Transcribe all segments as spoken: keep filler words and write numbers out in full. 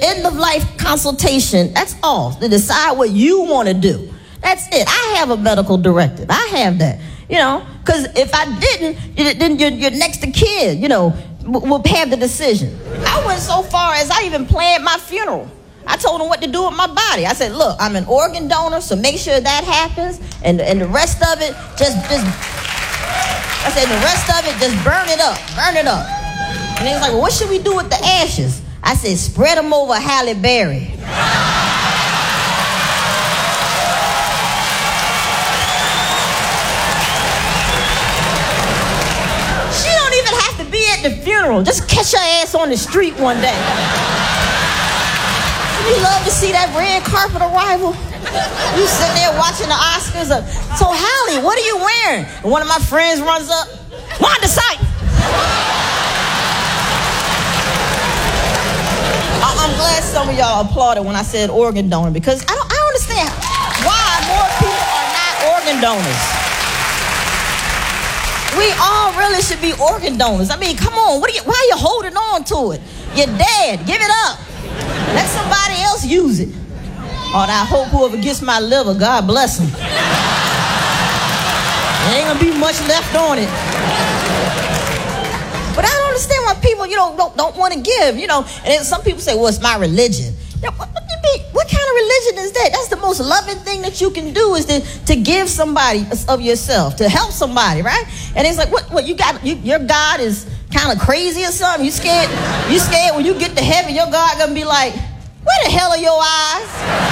end-of-life consultation. That's all. To decide what you want to do. That's it. I have a medical directive. I have that. You know, because if I didn't, then your, your next of kin, you know, will have the decision. I went so far as I even planned my funeral. I told them what to do with my body. I said, look, I'm an organ donor, so make sure that happens. And, and the rest of it, just, just, I said, the rest of it, just burn it up. Burn it up. And they was like, well, what should we do with the ashes? I said, spread them over Halle Berry. At the funeral, just catch your ass on the street one day. You love to see that red carpet arrival. You sitting there watching the Oscars. Of, so Halle, what are you wearing? And one of my friends runs up, Wanda Sykes. I'm glad some of y'all applauded when I said organ donor, because I don't, I don't understand why more people are not organ donors. We all really should be organ donors. I mean, come on. What are you, why are you holding on to it? You're dead. Give it up. Let somebody else use it. Oh, and I hope whoever gets my liver, God bless them. There ain't gonna be much left on it. But I don't understand why people, you know, don't, don't want to give, you know. And then some people say, well, it's my religion. What, what, what kind of religion is that? That's the most loving thing that you can do, is to, to give somebody of yourself, to help somebody, right? And it's like, what, what you got, you, your God is kind of crazy or something? You scared, you scared when you get to heaven, your God gonna be like, where the hell are your eyes?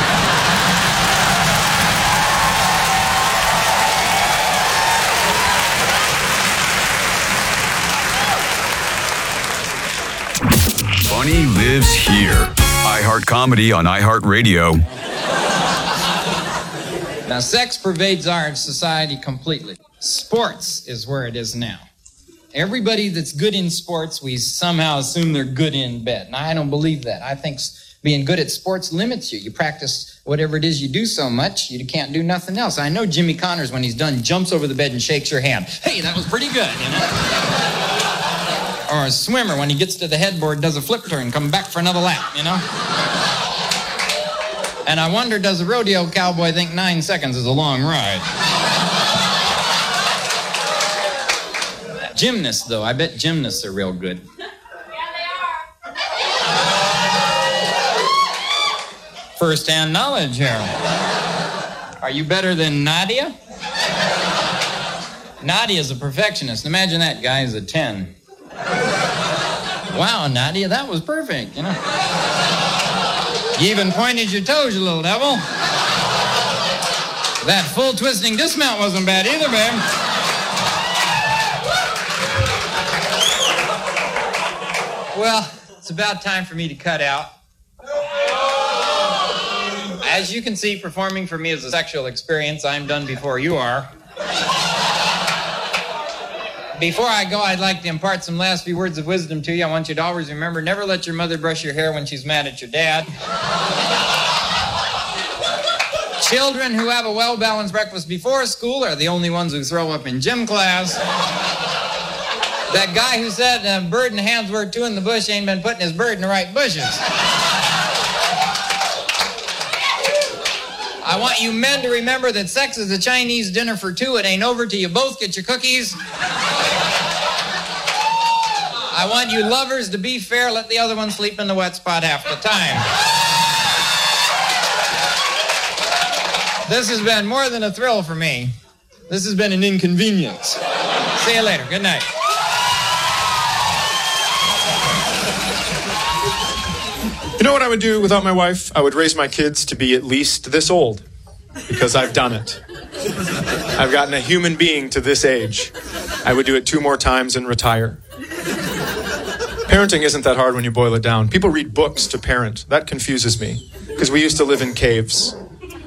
Funny lives here. iHeart Comedy on iHeartRadio. Now, sex pervades our society completely. Sports is where it is now. Everybody that's good in sports, we somehow assume they're good in bed. Now, I don't believe that. I think being good at sports limits you. You practice whatever it is you do so much, you can't do nothing else. I know Jimmy Connors, when he's done, jumps over the bed and shakes your hand. Hey, that was pretty good, you know? Or a swimmer, when he gets to the headboard, does a flip turn, come back for another lap, you know? And I wonder, does a rodeo cowboy think nine seconds is a long ride? Gymnasts, though, I bet gymnasts are real good. Yeah, they are. First-hand knowledge, Harold. Are you better than Nadia? Nadia's a perfectionist. Imagine that guy's a ten. Wow, Nadia, that was perfect, you know. You even pointed your toes, you little devil. That full twisting dismount wasn't bad either, babe. Well, it's about time for me to cut out. As you can see, performing for me is a sexual experience. I'm done before you are. Before I go, I'd like to impart some last few words of wisdom to you. I want you to always remember, never let your mother brush your hair when she's mad at your dad. Children who have a well-balanced breakfast before school are the only ones who throw up in gym class. That guy who said a bird in the hand's worth two in the bush ain't been putting his bird in the right bushes. I want you men to remember that sex is a Chinese dinner for two. It ain't over till you both get your cookies. I want you lovers to be fair. Let the other one sleep in the wet spot half the time. This has been more than a thrill for me. This has been an inconvenience. See you later. Good night. You know what I would do without my wife? I would raise my kids to be at least this old, because I've done it. I've gotten a human being to this age. I would do it two more times and retire. Parenting isn't that hard when you boil it down. People read books to parent. That confuses me, because we used to live in caves.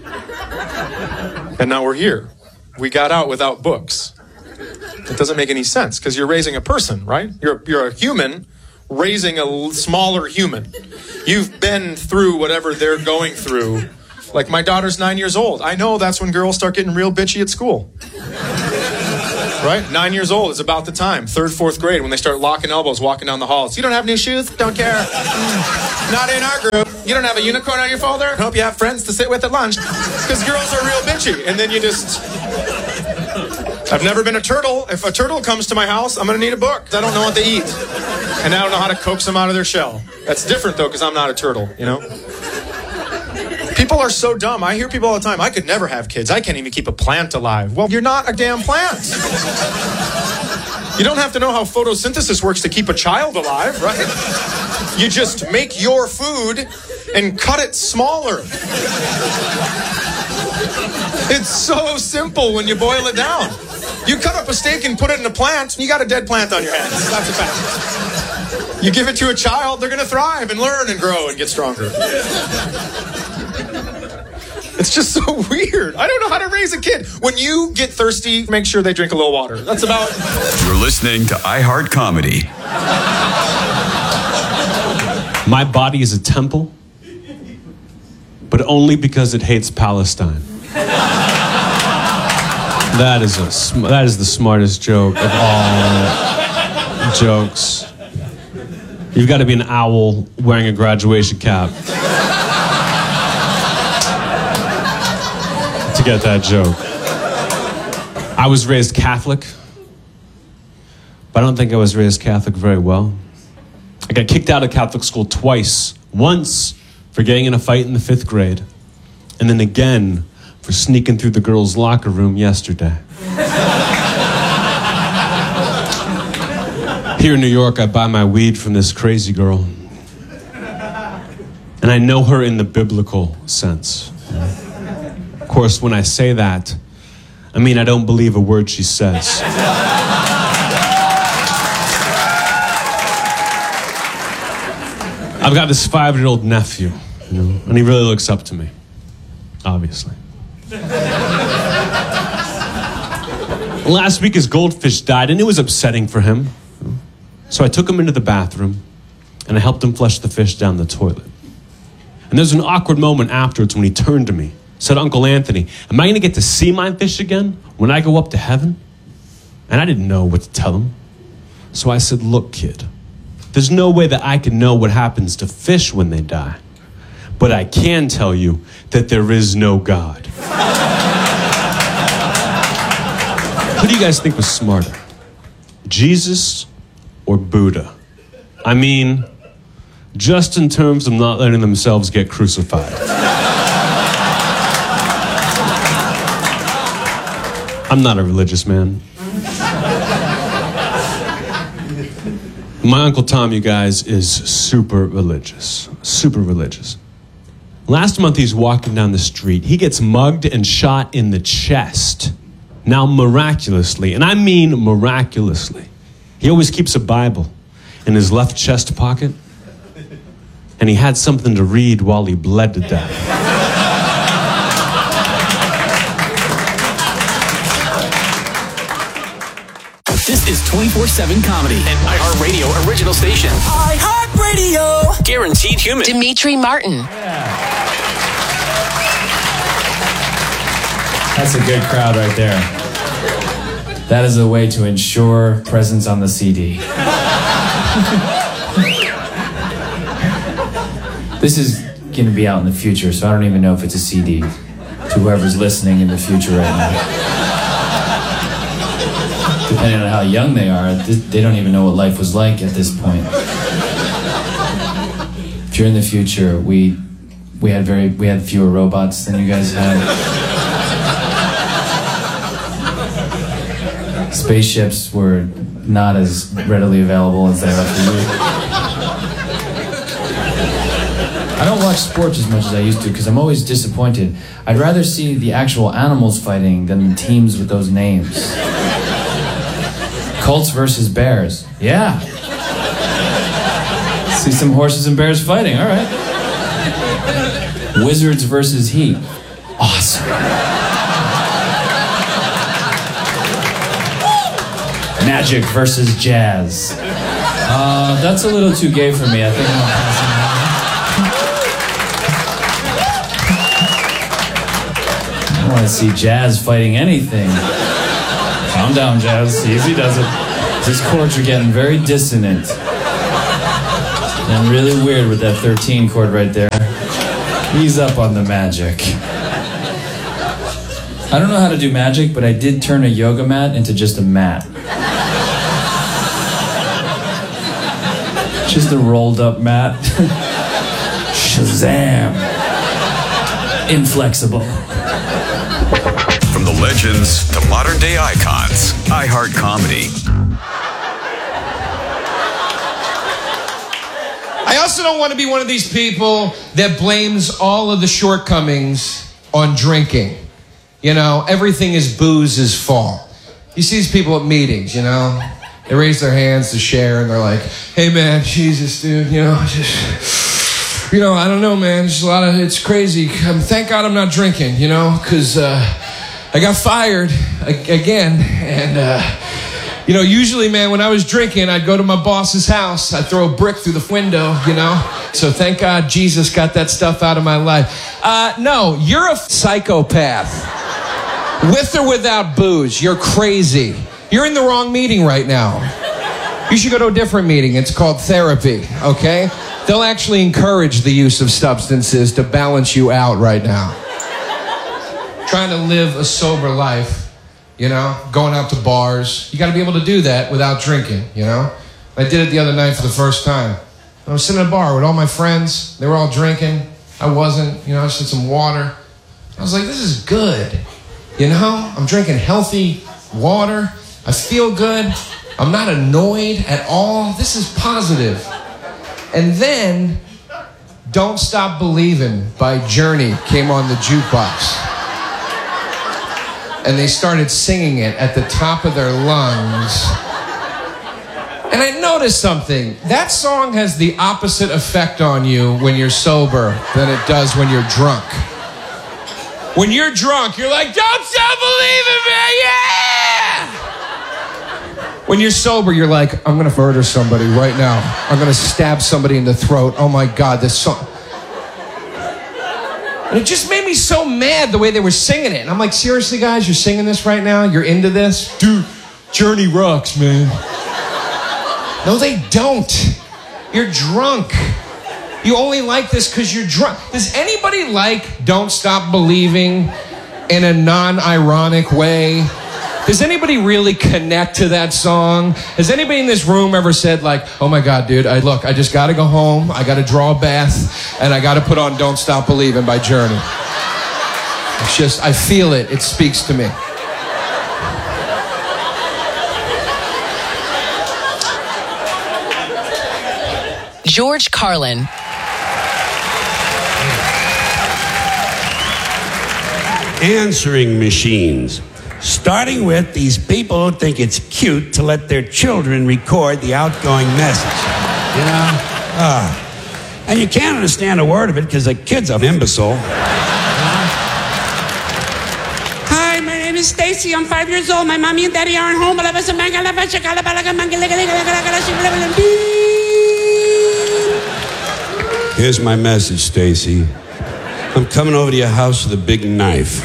And now we're here. We got out without books. It doesn't make any sense, because you're raising a person, right? You're, you're a human raising a smaller human. You've been through whatever they're going through. Like, my daughter's nine years old. I know that's when girls start getting real bitchy at school. Right? Nine years old is about the time. Third, fourth grade, when they start locking elbows, walking down the halls. You don't have new shoes? Don't care. Not in our group. You don't have a unicorn on your folder? Hope you have friends to sit with at lunch. Because girls are real bitchy. And then you just... I've never been a turtle. If a turtle comes to my house, I'm going to need a book. I don't know what they eat. And I don't know how to coax them out of their shell. That's different, though, because I'm not a turtle, you know? People are so dumb. I hear people all the time, I could never have kids. I can't even keep a plant alive. Well, you're not a damn plant. You don't have to know how photosynthesis works to keep a child alive, right? You just make your food and cut it smaller. It's so simple when you boil it down. You cut up a steak and put it in a plant, and you got a dead plant on your hands. That's a fact. You give it to a child, they're going to thrive and learn and grow and get stronger. It's just so weird. I don't know how to raise a kid. When you get thirsty, make sure they drink a little water. That's about... You're listening to iHeart Comedy. My body is a temple, but only because it hates Palestine. That is a sm- that is the smartest joke of all jokes. You've got to be an owl wearing a graduation cap to get that joke. I was raised Catholic, but I don't think I was raised Catholic very well. I got kicked out of Catholic school twice. Once for getting in a fight in the fifth grade, and then again for sneaking through the girls' locker room yesterday. Here in New York, I buy my weed from this crazy girl. And I know her in the biblical sense. Of course, when I say that, I mean I don't believe a word she says. I've got this five-year-old nephew, you know, and he really looks up to me, obviously. Last week his goldfish died, and it was upsetting for him. So I took him into the bathroom, and I helped him flush the fish down the toilet. And there's an awkward moment afterwards when he turned to me, said, "Uncle Anthony, am I going to get to see my fish again when I go up to heaven?" And I didn't know what to tell him. So I said, "Look, kid, there's no way that I can know what happens to fish when they die. But I can tell you that there is no God." Who do you guys think was smarter? Jesus or Buddha? I mean, just in terms of not letting themselves get crucified. I'm not a religious man. My Uncle Tom, you guys, is super religious. Super religious. Last month, he's walking down the street. He gets mugged and shot in the chest. Now, miraculously, and I mean miraculously, he always keeps a Bible in his left chest pocket, and he had something to read while he bled to death. This is twenty-four seven Comedy, an iHeartRadio original station. iHeartRadio! Guaranteed human. Dimitri Martin. Yeah. That's a good crowd right there. That is a way to ensure presence on the C D. This is going to be out in the future, so I don't even know if it's a C D. To whoever's listening in the future right now. Depending on how young they are, they don't even know what life was like at this point. If you're in the future, we we had very we had fewer robots than you guys had. Spaceships were not as readily available as they are for you. I don't watch sports as much as I used to because I'm always disappointed. I'd rather see the actual animals fighting than the teams with those names. Colts versus Bears. Yeah. See some horses and bears fighting. All right. Wizards versus Heat. Awesome. Magic versus Jazz. Uh, that's a little too gay for me. I think I'm I don't want to see Jazz fighting anything. Calm down, Jazz. Easy does it. These chords are getting very dissonant. And really weird with that thirteen chord right there. He's up on the magic. I don't know how to do magic, but I did turn a yoga mat into just a mat. Just a rolled up mat. Shazam. Inflexible. From the legends to modern day icons, iHeart Comedy. I also don't want to be one of these people that blames all of the shortcomings on drinking. You know, everything is booze's fault. You see these people at meetings, you know, they raise their hands to share and they're like, hey man, Jesus, dude, you know, just, you know, I don't know, man, there's a lot of, it's crazy. Um, thank God I'm not drinking, you know, because uh, I got fired again. And, uh, you know, usually, man, when I was drinking, I'd go to my boss's house. I'd throw a brick through the window, you know. So thank God Jesus got that stuff out of my life. Uh, no, you're a psychopath. With or without booze, you're crazy. You're in the wrong meeting right now. You should go to a different meeting. It's called therapy, okay? They'll actually encourage the use of substances to balance you out right now. Trying to live a sober life. You know, going out to bars. You got to be able to do that without drinking, you know? I did it the other night for the first time. I was sitting at a bar with all my friends. They were all drinking. I wasn't. You know, I just had some water. I was like, this is good. You know, I'm drinking healthy water. I feel good. I'm not annoyed at all. This is positive. And then, Don't Stop Believin' by Journey came on the jukebox. And they started singing it at the top of their lungs. And I noticed something. That song has the opposite effect on you when you're sober than it does when you're drunk. When you're drunk, you're like, don't stop believing me, yeah! When you're sober, you're like, I'm gonna murder somebody right now. I'm gonna stab somebody in the throat. Oh my God, this song. And it just made me so mad the way they were singing it. And I'm like, seriously, guys, you're singing this right now? You're into this? Dude, Journey rocks, man. No, they don't. You're drunk. You only like this because you're drunk. Does anybody like Don't Stop Believing in a non-ironic way? Does anybody really connect to that song? Has anybody in this room ever said like, oh my God, dude, I look, I just gotta go home, I gotta draw a bath, and I gotta put on Don't Stop Believing by Journey. It's just, I feel it, it speaks to me. George Carlin. Answering machines. Starting with these people who think it's cute to let their children record the outgoing message. You know? Ah. And you can't understand a word of it because the kid's an imbecile. Hi, my name is Stacy. I'm five years old. My mommy and daddy aren't home. Here's my message, Stacy. I'm coming over to your house with a big knife.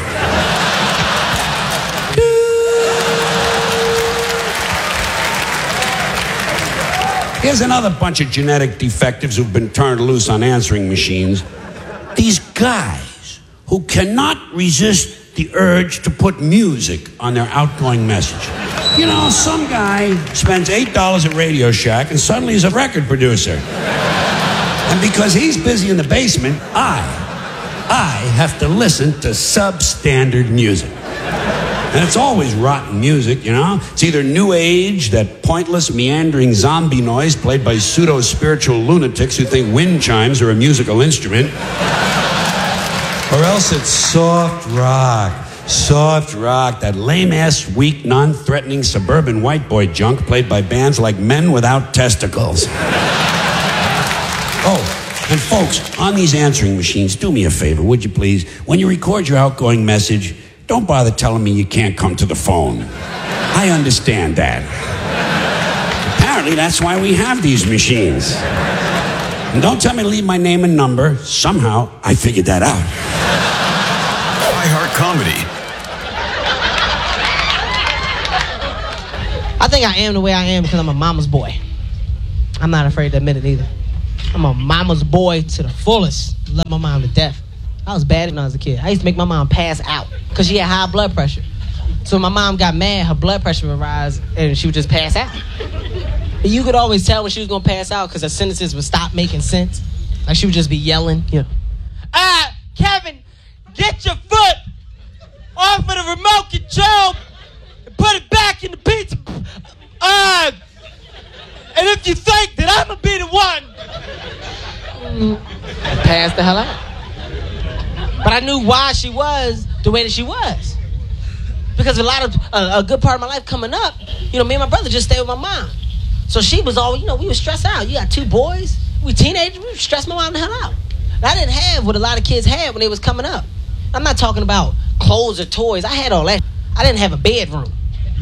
Here's another bunch of genetic defectives who've been turned loose on answering machines. These guys who cannot resist the urge to put music on their outgoing message. You know, some guy spends eight dollars at Radio Shack and suddenly he's a record producer. And because he's busy in the basement, I, I have to listen to substandard music. And it's always rotten music, you know? It's either new age, that pointless, meandering zombie noise played by pseudo-spiritual lunatics who think wind chimes are a musical instrument. Or else it's soft rock. Soft rock, that lame-ass, weak, non-threatening suburban white boy junk played by bands like Men Without Testicles. Oh, and folks, on these answering machines, do me a favor, would you please? When you record your outgoing message, don't bother telling me you can't come to the phone. I understand that. Apparently, that's why we have these machines. And don't tell me to leave my name and number. Somehow, I figured that out. iHeart Comedy. I think I am the way I am because I'm a mama's boy. I'm not afraid to admit it either. I'm a mama's boy to the fullest. Love my mom to death. I was bad when I was a kid. I used to make my mom pass out because she had high blood pressure. So when my mom got mad, her blood pressure would rise, and she would just pass out. And you could always tell when she was going to pass out because her sentences would stop making sense. Like she would just be yelling, you know. Ah, Kevin, get your foot off of the remote control and put it back in the pizza. Ah, and if you think that I'm going to be the one, mm, pass the hell out. But I knew why she was the way that she was. Because a lot of, uh, a good part of my life coming up, you know, me and my brother just stayed with my mom. So she was always, you know, we were stressed out. You got two boys, we teenagers, we stressed my mom the hell out. And I didn't have what a lot of kids had when they was coming up. I'm not talking about clothes or toys. I had all that. I didn't have a bedroom.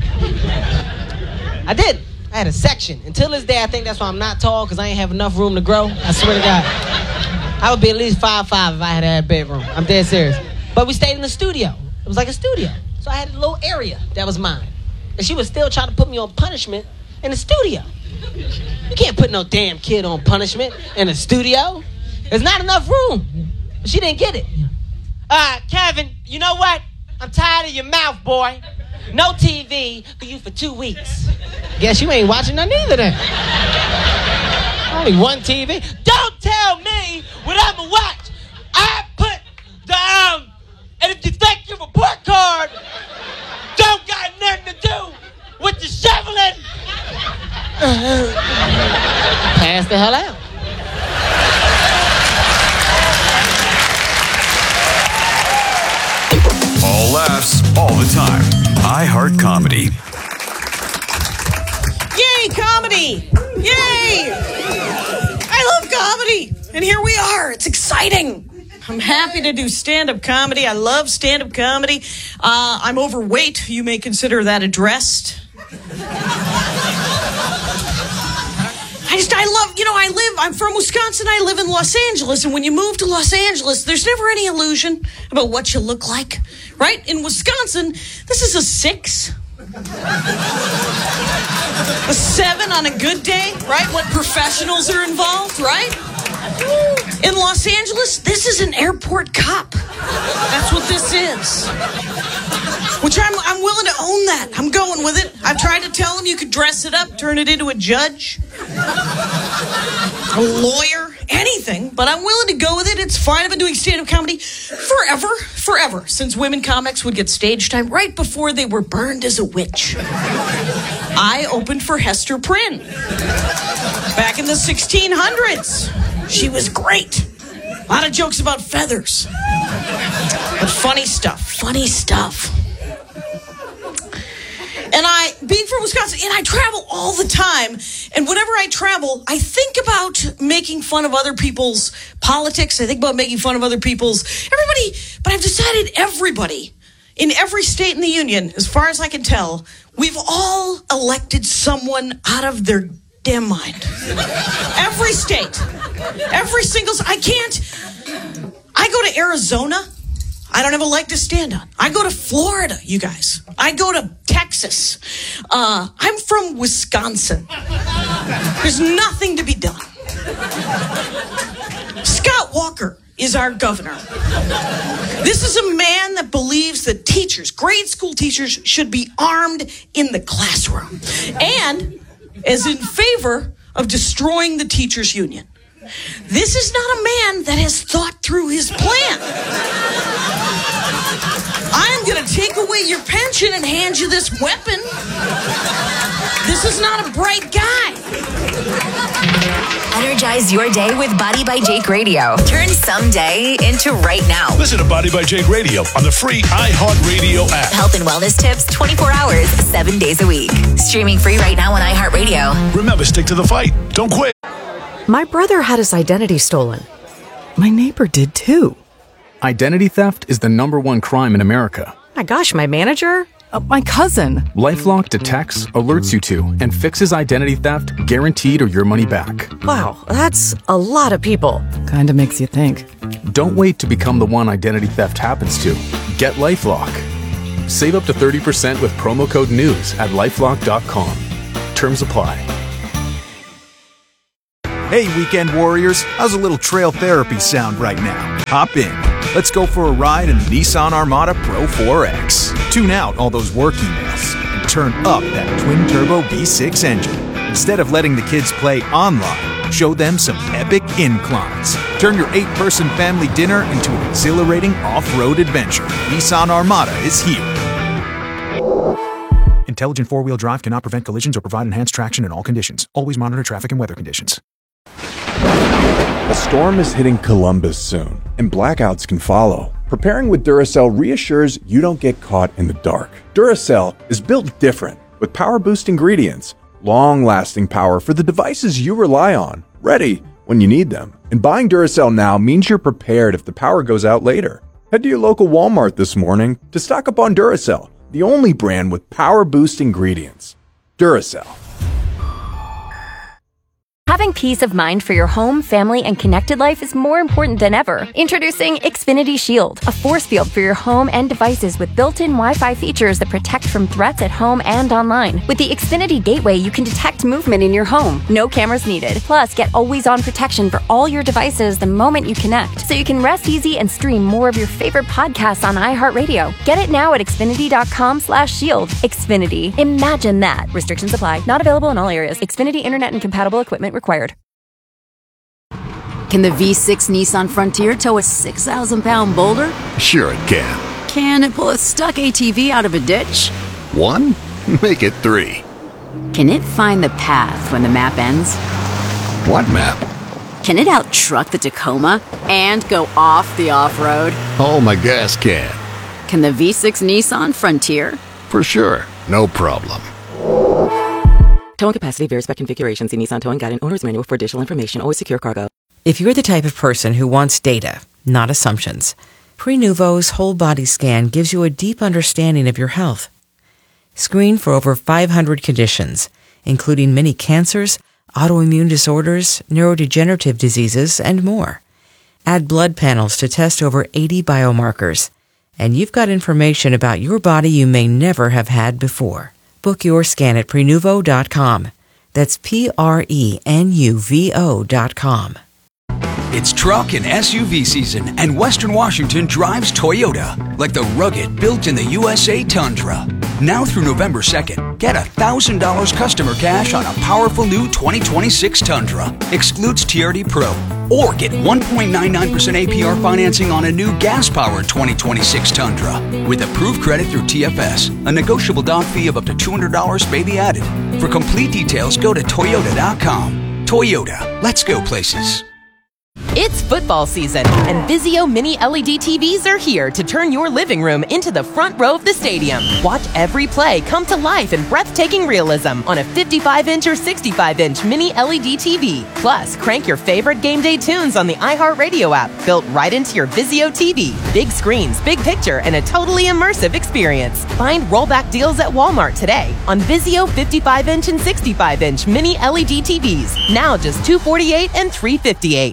I didn't. I had a section. Until this day, I think that's why I'm not tall, because I ain't have enough room to grow. I swear to God. I would be at least five five if I had had a bedroom. I'm dead serious. But we stayed in the studio. It was like a studio. So I had a little area that was mine. And she was still trying to put me on punishment in the studio. You can't put no damn kid on punishment in a studio. There's not enough room. She didn't get it. Uh, Kevin, you know what? I'm tired of your mouth, boy. No T V for you for two weeks. Guess you ain't watching none either then. Only one T V. Don't tell me what I'ma watch. I put the, um, and if you think your report card don't got nothing to do with the shoveling, pass the hell out. All laughs, all the time. iHeart Comedy. Yay, comedy! Yay! I love comedy! And here we are. It's exciting. I'm happy to do stand-up comedy. I love stand-up comedy. Uh, I'm overweight. You may consider that addressed. I just, I love, you know, I live, I'm from Wisconsin, I live in Los Angeles, and when you move to Los Angeles, there's never any illusion about what you look like, right? In Wisconsin, this is a six. A seven on a good day, right? When professionals are involved, right? In Los Angeles, this is an airport cop. That's what this is. Which I'm, I'm willing to own that. I'm going with it. I've tried to tell him you could dress it up, turn it into a judge, a lawyer, anything, but I'm willing to go with it. It's fine. I've been doing stand-up comedy forever, forever, since women comics would get stage time right before they were burned as a witch. I opened for Hester Prynne back in the sixteen hundreds. She was great. A lot of jokes about feathers. But funny stuff, funny stuff. And I, being from Wisconsin, and I travel all the time, and whenever I travel, I think about making fun of other people's politics. I think about making fun of other people's, everybody, but I've decided everybody, in every state in the union, as far as I can tell, we've all elected someone out of their damn mind. Every state. Every single, I can't, I go to Arizona, I don't have a leg to stand on. I go to Florida, you guys. I go to Texas. Uh, I'm from Wisconsin. There's nothing to be done. Scott Walker is our governor. This is a man that believes that teachers, grade school teachers, should be armed in the classroom and is in favor of destroying the teachers' union. This is not a man that has thought through his plan. I am going to take away your pension and hand you this weapon. This is not a bright guy. Energize your day with Body by Jake Radio. Turn someday into right now. Listen to Body by Jake Radio on the free iHeartRadio app. Health and wellness tips twenty-four hours, seven days a week. Streaming free right now on iHeartRadio. Remember, stick to the fight. Don't quit. My brother had his identity stolen. My neighbor did too. Identity theft is the number one crime in America. My gosh, my manager? Uh, my cousin. LifeLock detects, alerts you to, and fixes identity theft guaranteed or your money back. Wow, that's a lot of people. Kinda makes you think. Don't wait to become the one identity theft happens to. Get LifeLock. Save up to thirty percent with promo code NEWS at lifelock dot com. Terms apply. Hey, weekend warriors, how's a little trail therapy sound right now? Hop in. Let's go for a ride in the Nissan Armada Pro four X. Tune out all those work emails and turn up that twin-turbo V six engine. Instead of letting the kids play online, show them some epic inclines. Turn your eight-person family dinner into an exhilarating off-road adventure. Nissan Armada is here. Intelligent four-wheel drive cannot prevent collisions or provide enhanced traction in all conditions. Always monitor traffic and weather conditions. A storm is hitting Columbus soon, and blackouts can follow. Preparing with Duracell reassures you don't get caught in the dark. Duracell is built different, with power-boost ingredients, long-lasting power for the devices you rely on, ready when you need them. And buying Duracell now means you're prepared if the power goes out later. Head to your local Walmart this morning to stock up on Duracell, the only brand with power-boost ingredients. Duracell. Having peace of mind for your home, family, and connected life is more important than ever. Introducing Xfinity Shield, a force field for your home and devices with built-in Wi-Fi features that protect from threats at home and online. With the Xfinity Gateway, you can detect movement in your home. No cameras needed. Plus, get always-on protection for all your devices the moment you connect, so you can rest easy and stream more of your favorite podcasts on iHeartRadio. Get it now at Xfinity.com slash shield. Xfinity. Imagine that. Restrictions apply. Not available in all areas. Xfinity Internet and compatible equipment required. Can the V six Nissan Frontier tow a six thousand pound boulder? Sure it can. Can it pull a stuck A T V out of a ditch? One? Make it three. Can it find the path when the map ends? What map? Can it out-truck the Tacoma and go off the off-road? Oh, my gas can. Can the V six Nissan Frontier? For sure. No problem. Towing capacity varies by configuration. See Nissan Towing Guide and Owner's Manual for additional information. Always secure cargo. If you're the type of person who wants data, not assumptions, Prenuvo's whole body scan gives you a deep understanding of your health. Screen for over five hundred conditions, including many cancers, autoimmune disorders, neurodegenerative diseases, and more. Add blood panels to test over eighty biomarkers, and you've got information about your body you may never have had before. Book your scan at Prenuvo dot com. That's P R E N U V O dot com. It's truck and S U V season, and Western Washington drives Toyota, like the rugged, built-in-the U S A Tundra. Now through November second, get one thousand dollars customer cash on a powerful new twenty twenty-six Tundra. Excludes T R D Pro. Or get one point nine nine percent A P R financing on a new gas-powered twenty twenty-six Tundra. With approved credit through T F S. A negotiable down fee of up to two hundred dollars may be added. For complete details, go to Toyota dot com. Toyota. Let's go places. It's football season, and Vizio Mini L E D T Vs are here to turn your living room into the front row of the stadium. Watch every play come to life in breathtaking realism on a fifty-five inch or sixty-five inch Mini L E D T V. Plus, crank your favorite game day tunes on the iHeartRadio app, built right into your Vizio T V. Big screens, big picture, and a totally immersive experience. Find rollback deals at Walmart today on Vizio fifty-five inch and sixty-five inch Mini L E D T Vs. Now just two hundred forty-eight dollars and three hundred fifty-eight dollars.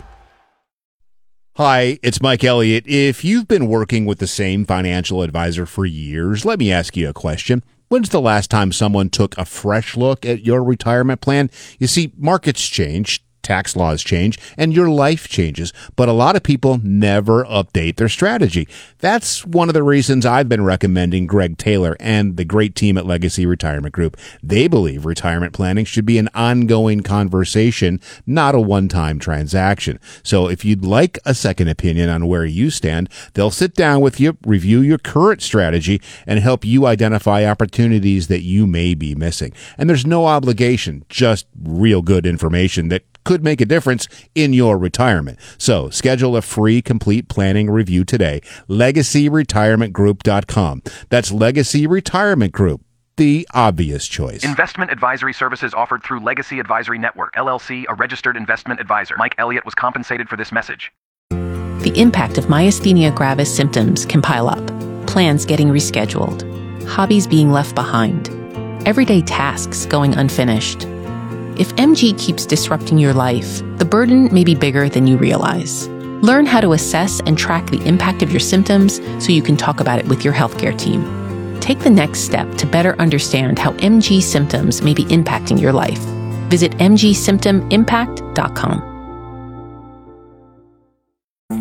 Hi, it's Mike Elliott. If you've been working with the same financial advisor for years, let me ask you a question. When's the last time someone took a fresh look at your retirement plan? You see, markets change, tax laws change, and your life changes, but a lot of people never update their strategy. That's one of the reasons I've been recommending Greg Taylor and the great team at Legacy Retirement Group. They believe retirement planning should be an ongoing conversation, not a one-time transaction. So if you'd like a second opinion on where you stand, they'll sit down with you, review your current strategy, and help you identify opportunities that you may be missing. And there's no obligation, just real good information that could make a difference in your retirement. So schedule a free complete planning review today. legacy retirement group dot com. That's Legacy Retirement Group, the obvious choice. Investment advisory services offered through Legacy Advisory Network, L L C, a registered investment advisor. Mike Elliott was compensated for this message. The impact of myasthenia gravis symptoms can pile up. Plans getting rescheduled. Hobbies being left behind. Everyday tasks going unfinished. If M G keeps disrupting your life, the burden may be bigger than you realize. Learn how to assess and track the impact of your symptoms so you can talk about it with your healthcare team. Take the next step to better understand how M G symptoms may be impacting your life. Visit m g symptom impact dot com. Think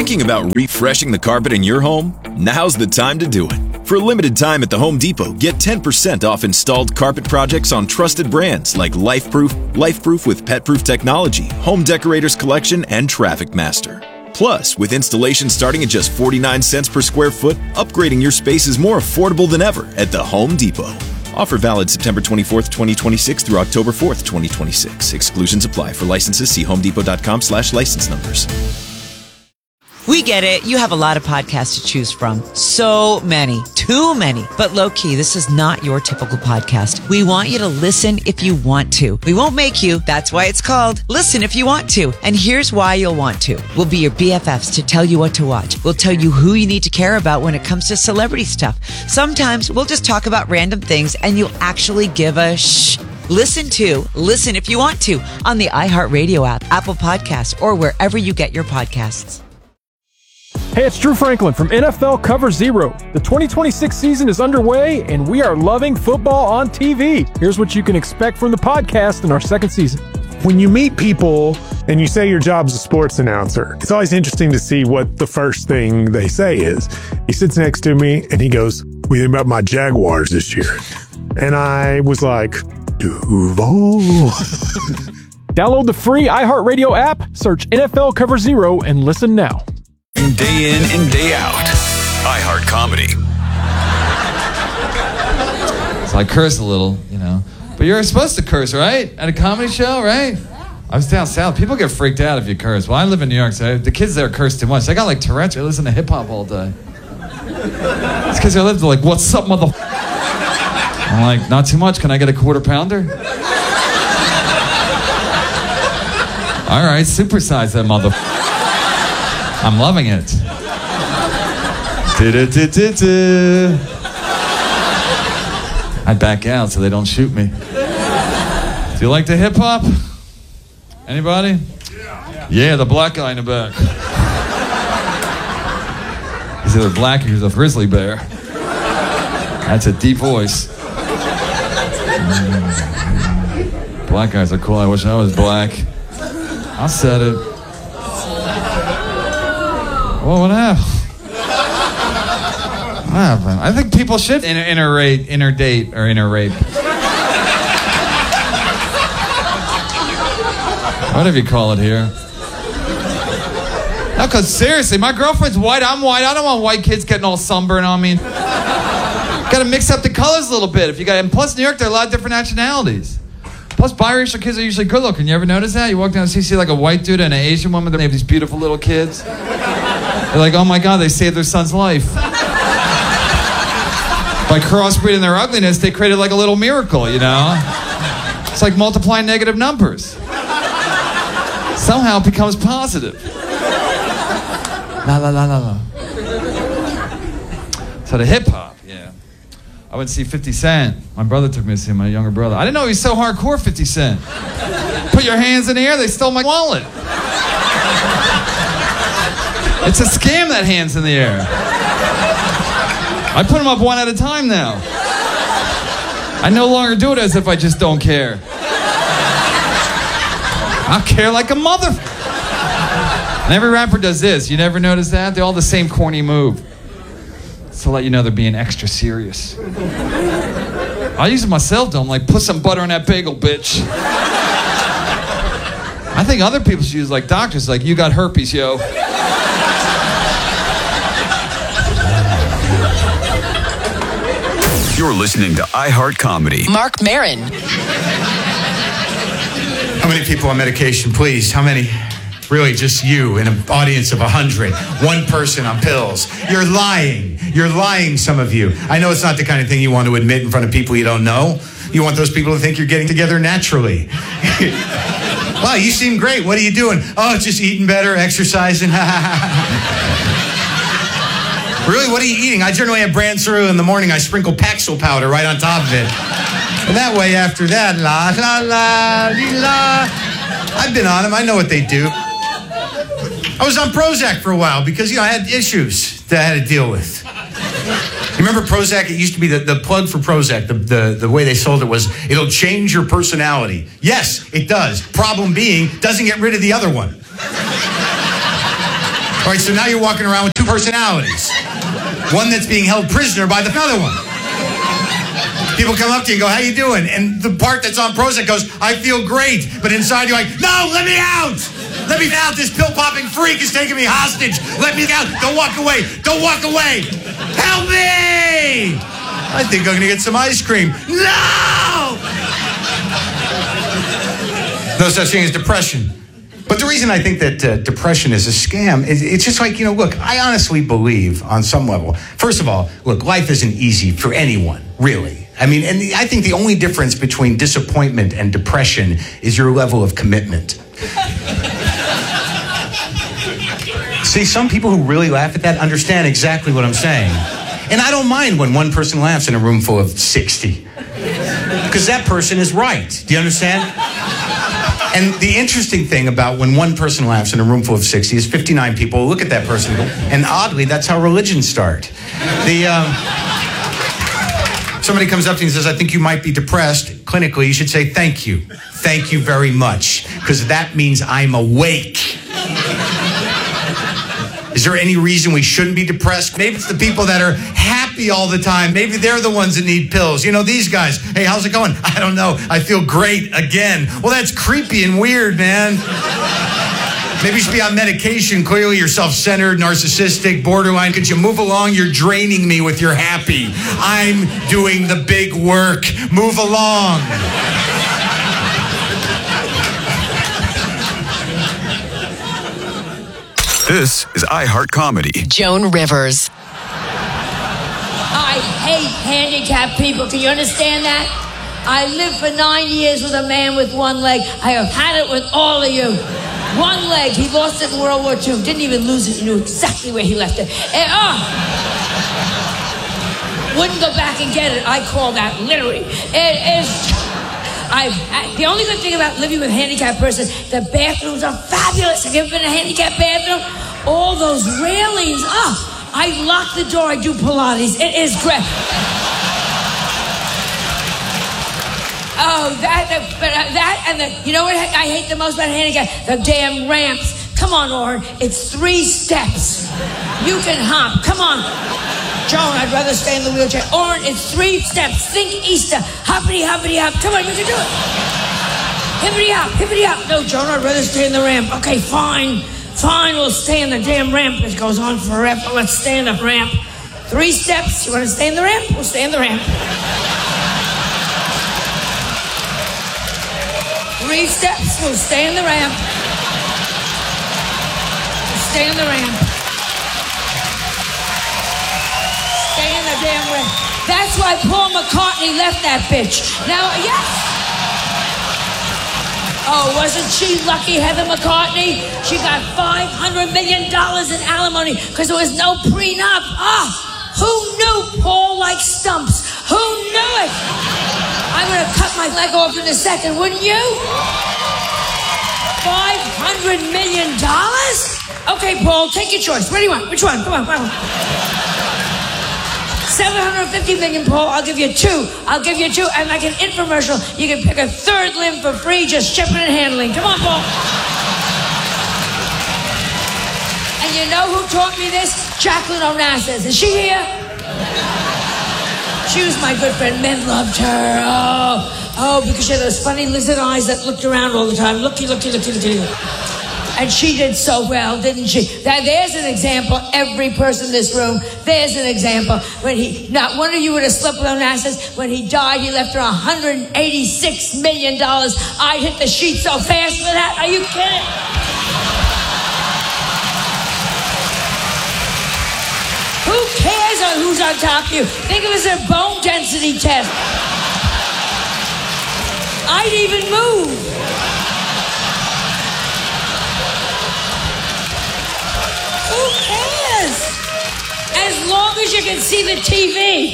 Thinking about refreshing the carpet in your home? Now's the time to do it. For a limited time at the Home Depot, get ten percent off installed carpet projects on trusted brands like LifeProof, LifeProof with PetProof technology, Home Decorators Collection, and Traffic Master. Plus, with installation starting at just forty-nine cents per square foot, upgrading your space is more affordable than ever at the Home Depot. Offer valid September twenty-fourth, twenty twenty-six through October fourth, twenty twenty-six. Exclusions apply. For licenses, see homedepot.com slash license numbers. We get it. You have a lot of podcasts to choose from. So many. Too many. But low-key, this is not your typical podcast. We want you to listen if you want to. We won't make you. That's why it's called Listen If You Want To. And here's why you'll want to. We'll be your B F Fs to tell you what to watch. We'll tell you who you need to care about when it comes to celebrity stuff. Sometimes we'll just talk about random things and you'll actually give a shh. Listen to Listen If You Want To on the iHeartRadio app, Apple Podcasts, or wherever you get your podcasts. Hey, it's Drew Franklin from N F L Cover Zero. The twenty twenty-six season is underway, and we are loving football on T V. Here's what you can expect from the podcast in our second season. When you meet people and you say your job's a sports announcer, it's always interesting to see what the first thing they say is. He sits next to me, and he goes, "What do you think about my Jaguars this year?" And I was like, Duval. Download the free iHeartRadio app, search N F L Cover Zero, and listen now. Day in and day out. iHeart Comedy. So I curse a little, you know. But you're supposed to curse, right? At a comedy show, right? I was down south. People get freaked out if you curse. Well, I live in New York, so the kids there curse too much. They got like Tourette's. They listen to hip-hop all day. It's because they live like, what's up, mother... I'm like, not too much. Can I get a quarter pounder? All right, supersize that mother... I'm loving it. I back out so they don't shoot me. Do you like the hip hop? Anybody? Yeah. Yeah, the black guy in the back. He's either black or he's a grizzly bear. That's a deep voice. Mm. Black guys are cool. I wish I was black. I said it. Well, what happened? What happened? I think people should inter- interrate, interdate, or interrape. Whatever you call it here. No, because seriously, my girlfriend's white, I'm white. I don't want white kids getting all sunburned on me. Got to mix up the colors a little bit. If you got, and plus, New York, there are a lot of different nationalities. Plus, biracial kids are usually good looking. You ever notice that? You walk down the street, see like a white dude and an Asian woman. They have these beautiful little kids. They're like, oh my God, they saved their son's life. By crossbreeding their ugliness, they created like a little miracle, you know? It's like multiplying negative numbers. Somehow it becomes positive. La la la la la. So the hip hop, yeah. I went to see fifty Cent. My brother took me to see him, my younger brother. I didn't know he was so hardcore, fifty Cent. Put your hands in the air, they stole my wallet. It's a scam, that hands in the air. I put them up one at a time now. I no longer do it as if I just don't care. I care like a mother. And every rapper does this. You never notice that? They all the same corny move. It's to let you know they're being extra serious. I use it myself, though. I'm like, put some butter on that bagel, bitch. I think other people should use like doctors, like, you got herpes, yo. You're listening to iHeart Comedy. Mark Maron. How many people on medication, please? How many? Really, just you in an audience of a hundred. One person on pills. You're lying. You're lying, some of you. I know it's not the kind of thing you want to admit in front of people you don't know. You want those people to think you're getting together naturally. Wow, you seem great. What are you doing? Oh, just eating better, exercising. Really, what are you eating? I generally have bran cereal in the morning. I sprinkle Paxil powder right on top of it. And that way, after that, la, la, la, la. I've been on them. I know what they do. I was on Prozac for a while because, you know, I had issues that I had to deal with. You remember Prozac? It used to be the, the plug for Prozac. The, the, the way they sold it was, it'll change your personality. Yes, it does. Problem being, doesn't get rid of the other one. All right, so now you're walking around with two personalities. One that's being held prisoner by the other one. People come up to you and go, how you doing? And the part that's on Prozac goes, I feel great. But inside you're like, no, let me out. Let me out. This pill-popping freak is taking me hostage. Let me out. Don't walk away. Don't walk away. Help me. I think I'm going to get some ice cream. No! No such thing as depression. But the reason I think that uh, depression is a scam is it's just like, you know, look, I honestly believe on some level. First of all, look, life isn't easy for anyone, really. I mean, and I think the only difference between disappointment and depression is your level of commitment. See, some people who really laugh at that understand exactly what I'm saying. And I don't mind when one person laughs in a room full of sixty. Because that person is right. Do you understand? And the interesting thing about when one person laughs in a room full of sixty is fifty-nine people look at that person. And oddly, that's how religions start. The, um, somebody comes up to you and says, I think you might be depressed. Clinically, you should say, thank you. Thank you very much. Because that means I'm awake. Is there any reason we shouldn't be depressed? Maybe it's the people that are happy all the time. Maybe they're the ones that need pills. You know, these guys. Hey, how's it going? I don't know. I feel great again. Well, that's creepy and weird, man. Maybe you should be on medication. Clearly, you're self-centered, narcissistic, borderline. Could you move along? You're draining me with your happy. I'm doing the big work. Move along. This is iHeart Comedy. Joan Rivers. I hate handicapped people. Can you understand that? I lived for nine years with a man with one leg. I have had it with all of you. One leg. He lost it in World War Two. Didn't even lose it. He knew exactly where he left it. And, oh, wouldn't go back and get it. I call that literally. It is... I've, I, the only good thing about living with a handicapped person, the bathrooms are fabulous. Have you ever been in a handicapped bathroom? All those railings. Oh, I lock the door. I do Pilates. It is great. Oh, that, the, but uh, that, and the, you know what I hate the most about a handicap? The damn ramps. Come on, Oren. It's three steps. You can hop. Come on. Joan, I'd rather stay in the wheelchair. Oren, it's three steps. Think Easter. Hoppity, hoppity, hop. Come on, you can do it. Hippity hop, hippity hop. No, Joan, I'd rather stay in the ramp. Okay, fine. Fine, we'll stay in the damn ramp. It goes on forever. Let's stay in the ramp. Three steps. You want to stay in the ramp? We'll stay in the ramp. Three steps. We'll stay in the ramp. We'll stay in the ramp. Stay in the damn ramp. That's why Paul McCartney left that bitch. Now, yes. Oh, wasn't she lucky, Heather McCartney? She got five hundred million dollars in alimony because there was no prenup. Ah, who knew Paul liked stumps? Who knew it? I'm going to cut my leg off in a second, wouldn't you? five hundred million dollars? Okay, Paul, take your choice. What do you want? Which one? Come on, come on. seven hundred fifty million, Paul. I'll give you two. I'll give you two. And like an infomercial, you can pick a third limb for free, just shipping and handling. Come on, Paul. And you know who taught me this? Jacqueline Onassis. Is she here? She was my good friend. Men loved her. Oh, oh, because she had those funny lizard eyes that looked around all the time. Looky, looky, looky, looky. And she did so well, didn't she? Now, there's an example. Every person in this room, there's an example. When he, not one of you would have slept with Onassis. When he died, he left her one hundred eighty-six million dollars. I hit the sheet so fast for that. Are you kidding? Who cares on who's on top of you? Think of it as a bone density test. I'd even move. Who cares? As long as you can see the T V.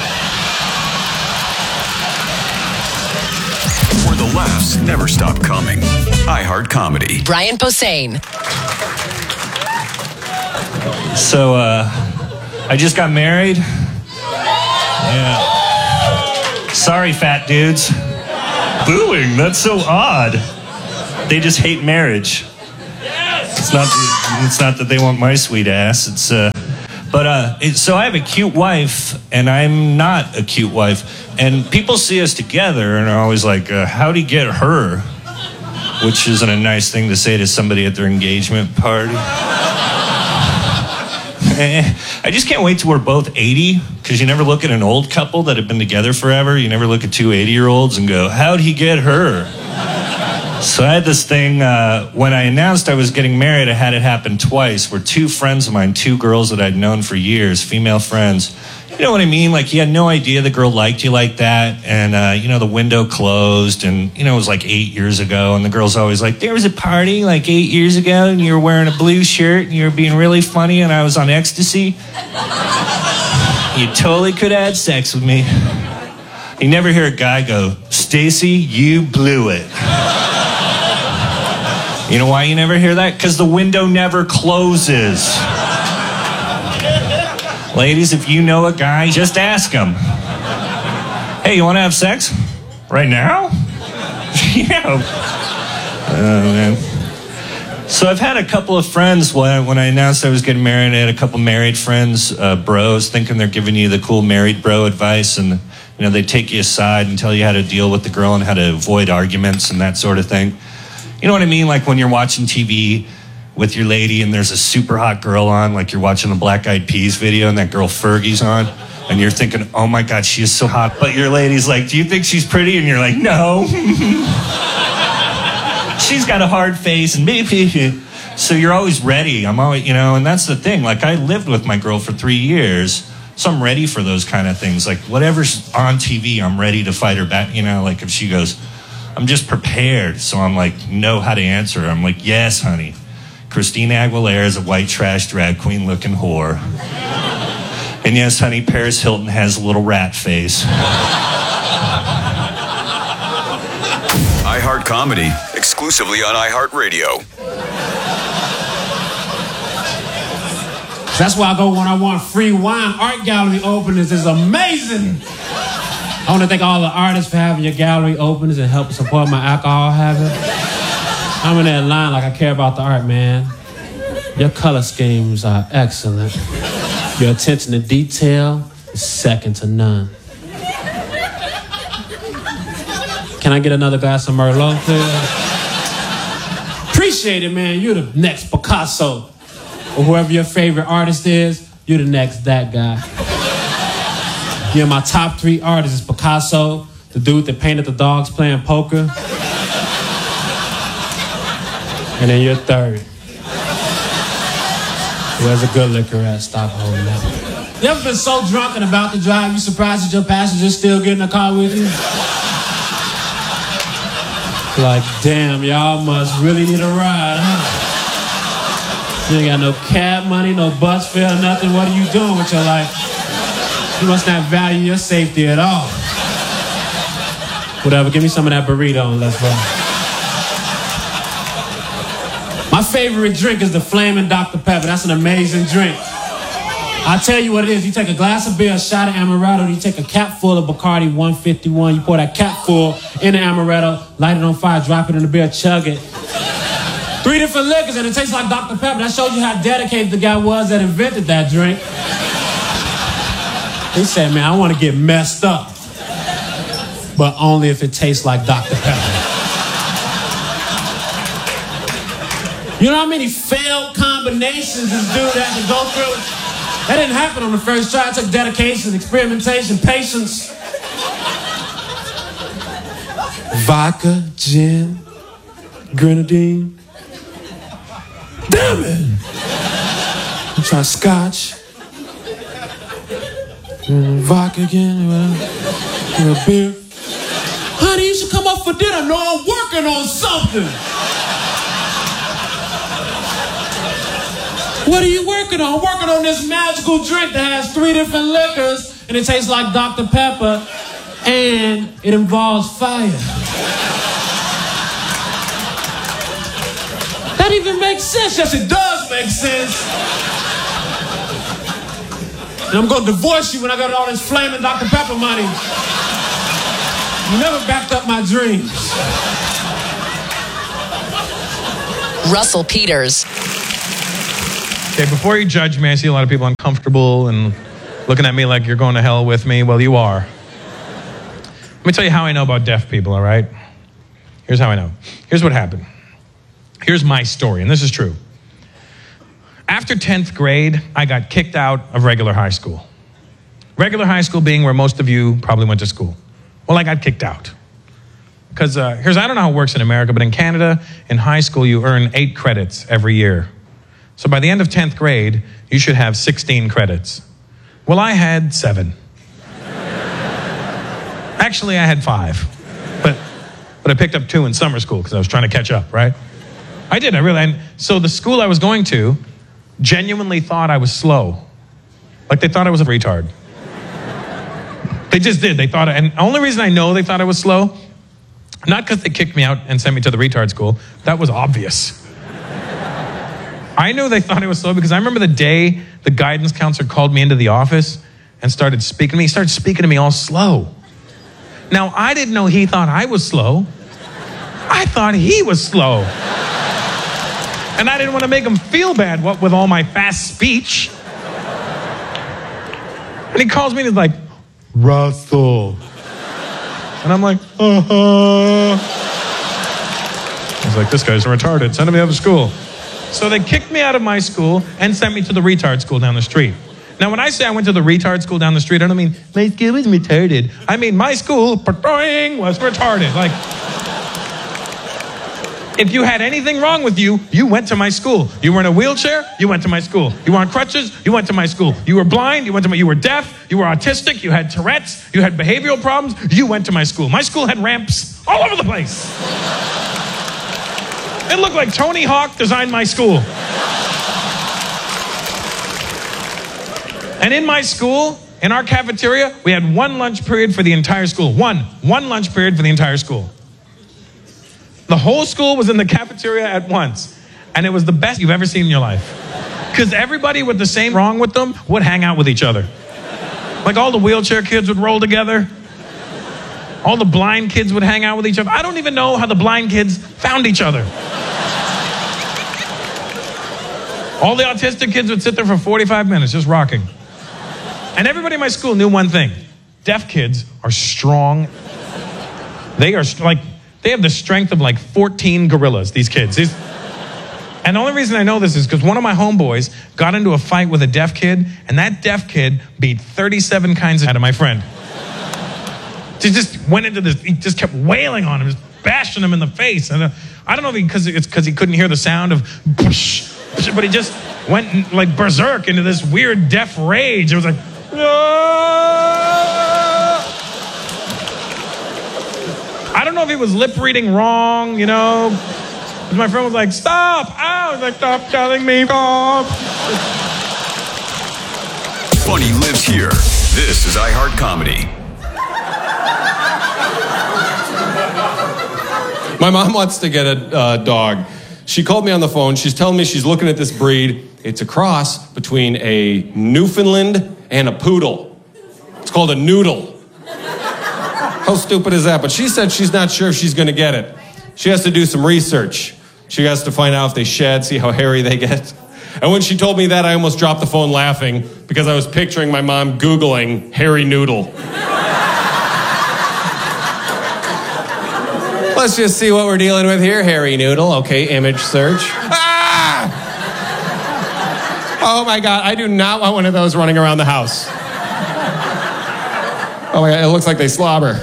Where the laughs never stop coming. iHeart Comedy. Brian Posehn. So, uh, I just got married. Yeah. Sorry, fat dudes. Booing, that's so odd. They just hate marriage. It's not. It's not that they want my sweet ass. It's. Uh, but uh, it, so I have a cute wife, and I'm not a cute wife. And people see us together, and are always like, uh, "How'd he get her?" Which isn't a nice thing to say to somebody at their engagement party. I just can't wait till we're both eighty, because you never look at an old couple that have been together forever. You never look at two eighty-year-olds and go, "How'd he get her?" So I had this thing, uh, when I announced I was getting married, I had it happen twice, where two friends of mine, two girls that I'd known for years, female friends, you know what I mean? Like, you had no idea the girl liked you like that, and, uh, you know, the window closed, and, you know, it was like eight years ago, and the girl's always like, there was a party like eight years ago, and you were wearing a blue shirt, and you were being really funny, and I was on ecstasy. You totally could have had sex with me. You never hear a guy go, Stacy, you blew it. You know why you never hear that? Because the window never closes. Ladies, if you know a guy, just ask him. Hey, you want to have sex? Right now? Yeah. Oh, man. So I've had a couple of friends, when I, when I announced I was getting married, I had a couple married friends, uh, bros, thinking they're giving you the cool married bro advice, and, you know, they take you aside and tell you how to deal with the girl and how to avoid arguments and that sort of thing. You know what I mean? Like when you're watching T V with your lady and there's a super hot girl on, like you're watching the Black Eyed Peas video and that girl Fergie's on, and you're thinking, oh my God, she is so hot. But your lady's like, do you think she's pretty? And you're like, no. She's got a hard face and maybe. So you're always ready. I'm always, you know, and that's the thing. Like I lived with my girl for three years, so I'm ready for those kind of things. Like whatever's on T V, I'm ready to fight her back. You know, like if she goes, I'm just prepared. So I'm like, know how to answer her. I'm like, yes, honey. Christina Aguilera is a white trash drag queen looking whore. And yes, honey, Paris Hilton has a little rat face. iHeart Comedy, exclusively on iHeartRadio. That's why I go when I want free wine. Art gallery openings is amazing. I want to thank all the artists for having your gallery openings and helping support my alcohol habit. I'm in that line like I care about the art, man. Your color schemes are excellent. Your attention to detail is second to none. Can I get another glass of Merlot, please? Appreciate it, man. You're the next Picasso. Or whoever your favorite artist is, you're the next that guy. Yeah, my top three artists is Picasso, the dude that painted the dogs playing poker, and then you're third. Where's a good liquor at? Stop holding up. You ever been so drunk and about to drive, you surprised that your passenger's still getting in the car with you? Like, damn, y'all must really need a ride, huh? You ain't got no cab money, no bus fare, nothing. What are you doing with your life? You must not value your safety at all. Whatever, give me some of that burrito and let's roll. My favorite drink is the Flamin' Doctor Pepper. That's an amazing drink. I'll tell you what it is. You take a glass of beer, a shot of amaretto, you take a cap full of Bacardi one fifty-one, you pour that cap full in the amaretto, light it on fire, drop it in the beer, chug it. Three different liquors and it tastes like Doctor Pepper. That shows you how dedicated the guy was that invented that drink. He said, man, I want to get messed up, but only if it tastes like Doctor Pepper. You know how many failed combinations this dude had to go through? That didn't happen on the first try. It took dedication, experimentation, patience. Vodka, gin, grenadine. Damn it! I'm trying scotch. Vodka again, whatever. A beer. Honey, you should come up for dinner. No, I'm working on something. What are you working on? I'm working on this magical drink that has three different liquors and it tastes like Doctor Pepper and it involves fire. That even makes sense. Yes, it does make sense. And I'm going to divorce you when I got all this flaming Doctor Pepper money. You never backed up my dreams. Russell Peters. Okay, before you judge me, I see a lot of people uncomfortable and looking at me like you're going to hell with me. Well, you are. Let me tell you how I know about deaf people, all right? Here's how I know. Here's what happened. Here's my story, and this is true. After tenth grade, I got kicked out of regular high school. Regular high school being where most of you probably went to school. Well, I got kicked out. Because uh, here's, I don't know how it works in America, but in Canada, in high school, you earn eight credits every year. So by the end of tenth grade, you should have sixteen credits. Well, I had seven. Actually, I had five. But but I picked up two in summer school because I was trying to catch up, right? I did, I really. And so the school I was going to genuinely thought I was slow. Like they thought I was a retard. They just did. They thought, and the only reason I know they thought I was slow, not because they kicked me out and sent me to the retard school. That was obvious. I knew they thought I was slow because I remember the day the guidance counselor called me into the office and started speaking to me. He started speaking to me all slow. Now, I didn't know he thought I was slow. I thought he was slow. And I didn't want to make him feel bad, what with all my fast speech. And he calls me and he's like, Russell. And I'm like, uh-huh. I was like, this guy's retarded. Send him out of school. So they kicked me out of my school and sent me to the retard school down the street. Now, when I say I went to the retard school down the street, I don't mean my school was retarded. I mean my school, was retarded. Like, if you had anything wrong with you, you went to my school. You were in a wheelchair, you went to my school. You were on crutches, you went to my school. You were blind, you went to my, you were deaf, you were autistic, you had Tourette's, you had behavioral problems, you went to my school. My school had ramps all over the place. It looked like Tony Hawk designed my school. And in my school, in our cafeteria, we had one lunch period for the entire school. One. One lunch period for the entire school. The whole school was in the cafeteria at once. And it was the best you've ever seen in your life. Because everybody with the same wrong with them would hang out with each other. Like all the wheelchair kids would roll together. All the blind kids would hang out with each other. I don't even know how the blind kids found each other. All the autistic kids would sit there for forty-five minutes just rocking. And everybody in my school knew one thing. Deaf kids are strong. They are like, they have the strength of like fourteen gorillas, these kids. These, and the only reason I know this is because one of my homeboys got into a fight with a deaf kid, and that deaf kid beat thirty-seven kinds of out of my friend. He just went into this, he just kept wailing on him, just bashing him in the face. And uh, I don't know if because it's because he couldn't hear the sound of push, push, but he just went like berserk into this weird deaf rage. It was like, I don't know if he was lip reading wrong, you know. My friend was like, stop! I was like, stop telling me stop. Funny lives here. This is iHeart Comedy. My mom wants to get a uh, dog. She called me on the phone. She's telling me she's looking at this breed. It's a cross between a Newfoundland and a poodle. It's called a noodle. How stupid is that? But she said she's not sure if she's going to get it. She has to do some research. She has to find out if they shed, see how hairy they get. And when she told me that, I almost dropped the phone laughing because I was picturing my mom Googling hairy noodle. Let's just see what we're dealing with here. Hairy noodle. Okay, image search. Ah! Oh my God, I do not want one of those running around the house. Oh my God, it looks like they slobber.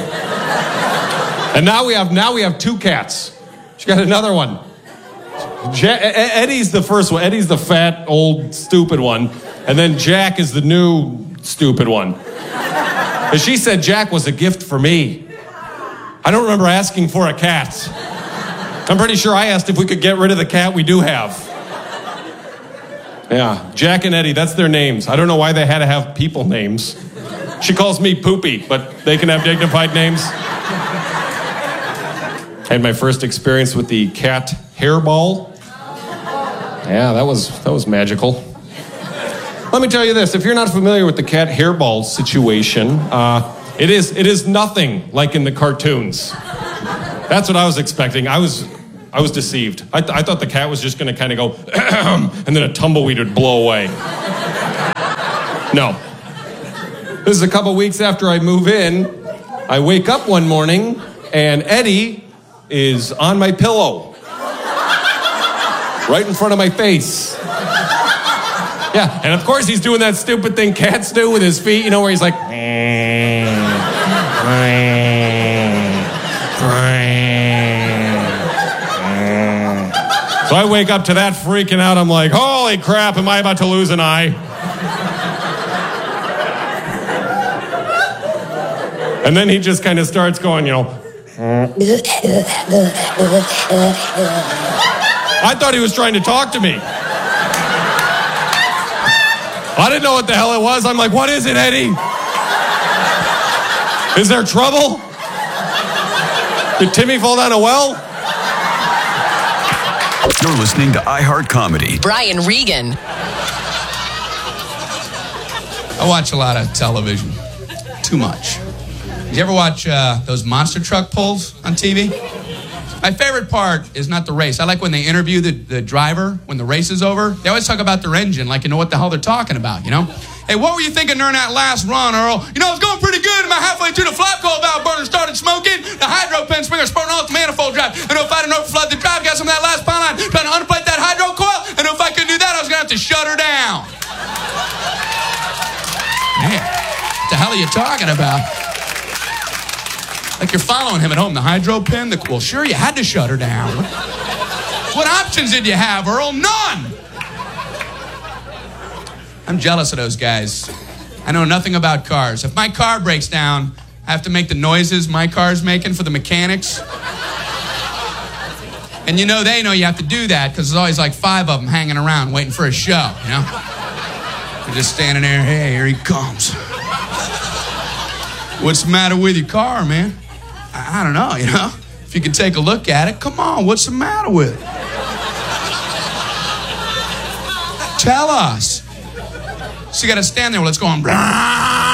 And now we have now we have two cats. She got another one. Ja- Eddie's the first one. Eddie's the fat, old, stupid one. And then Jack is the new, stupid one. And she said Jack was a gift for me. I don't remember asking for a cat. I'm pretty sure I asked if we could get rid of the cat we do have. Yeah, Jack and Eddie, that's their names. I don't know why they had to have people names. She calls me Poopy, but they can have dignified names. I had my first experience with the cat hairball. Yeah, that was that was magical. Let me tell you this, if you're not familiar with the cat hairball situation, uh, it is it is nothing like in the cartoons. That's what I was expecting. I was I was deceived. I, th- I thought the cat was just going to kind of go, and then a tumbleweed would blow away. No. This is a couple weeks after I move in. I wake up one morning, and Eddie is on my pillow. Right in front of my face. Yeah, and of course he's doing that stupid thing cats do with his feet, you know, where he's like... So I wake up to that freaking out. I'm like, holy crap, am I about to lose an eye? And then he just kind of starts going, you know... I thought he was trying to talk to me. I didn't know what the hell it was. I'm like, what is it, Eddie? Is there trouble? Did Timmy fall down a well? You're listening to iHeart Comedy. Brian Regan. I watch a lot of television. Too much. Did you ever watch uh, those monster truck pulls on T V? My favorite part is not the race. I like when they interview the, the driver when the race is over. They always talk about their engine, like you know what the hell they're talking about, you know? Hey, what were you thinking during that last run, Earl? You know, I was going pretty good, and about halfway through the flap coil valve burner started smoking. The hydro pen springer spurting off the manifold drive. And if I didn't overflood the drive gas on that last power line, trying to unplate that hydro coil, and if I could do that, I was going to have to shut her down. Man, what the hell are you talking about? Like you're following him at home. The hydro pin, the, well, sure, you had to shut her down. What, what options did you have, Earl? None! I'm jealous of those guys. I know nothing about cars. If my car breaks down, I have to make the noises my car's making for the mechanics. And you know they know you have to do that because there's always like five of them hanging around waiting for a show, you know? They're just standing there, hey, here he comes. What's the matter with your car, man? I don't know, you know? If you could take a look at it, come on, what's the matter with it? Tell us. So you got to stand there while it's going, blah.